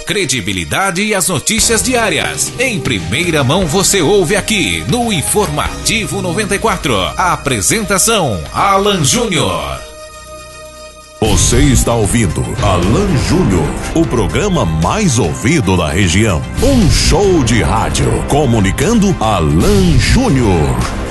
credibilidade e as notícias diárias. Em primeira mão você ouve aqui no Informativo 94. A apresentação, Alan Júnior. Você está ouvindo Alan Júnior, o programa mais ouvido da região. Um show de rádio comunicando Alan Júnior.